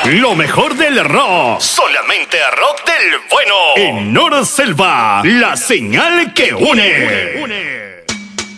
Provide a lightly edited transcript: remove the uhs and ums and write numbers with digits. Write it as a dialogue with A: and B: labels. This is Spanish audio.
A: Lo mejor del rock. Solamente rock del bueno. En Nord Selva, la señal que une.